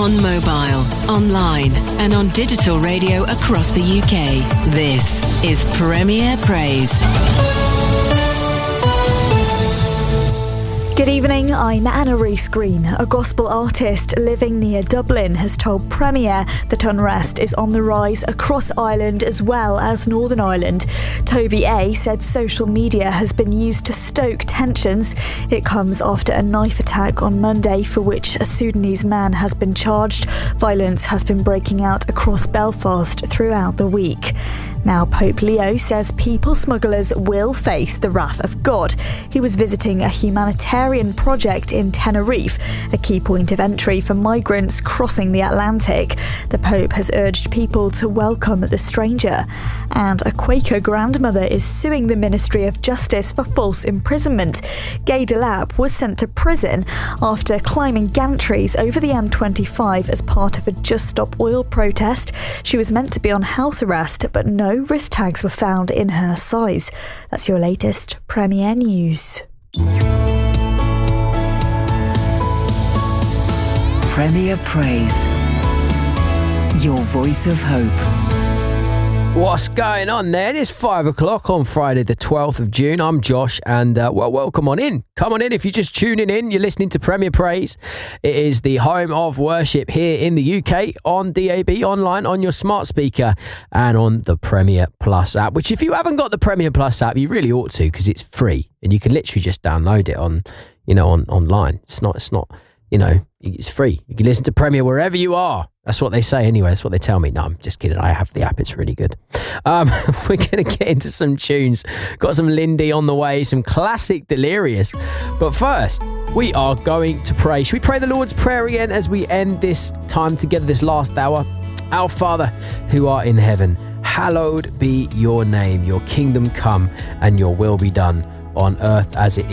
On mobile, online, and on digital radio across the UK. This is Premier Praise. Good evening, I'm Anna Rees-Green. A gospel artist living near Dublin has told Premier that unrest is on the rise across Ireland as well as Northern Ireland. Toby A said social media has been used to stoke tensions. It comes after a knife attack on Monday for which a Sudanese man has been charged. Violence has been breaking out across Belfast throughout the week. Now, Pope Leo says people smugglers will face the wrath of God. He was visiting a humanitarian project in Tenerife, a key point of entry for migrants crossing the Atlantic. The Pope has urged people to welcome the stranger. And a Quaker grandmother is suing the Ministry of Justice for false imprisonment. Gay Delap was sent to prison after climbing gantries over the M25 as part of a Just Stop Oil protest. She was meant to be on house arrest, but no wrist tags were found in her size. That's your latest Premier News. Premier Praise. Your voice of hope. What's going on there? It is 5 o'clock on Friday the 12th of June. I'm Josh and welcome on in. Come on in if you're just tuning in. You're listening to Premier Praise. It is the home of worship here in the UK on DAB, online, on your smart speaker and on the Premier Plus app, which if you haven't got the Premier Plus app, you really ought to because it's free and you can literally just download it on online. It's not, it's free. You can listen to Premier wherever you are. That's what they say anyway. That's what they tell me. No, I'm just kidding. I have the app. It's really good. We're going to get into some tunes. Got some Lindy on the way, some classic Delirious. But first, we are going to pray. Should we pray the Lord's Prayer again as we end this time together, this last hour? Our Father, who art in heaven, hallowed be your name. Your kingdom come and your will be done on earth as it is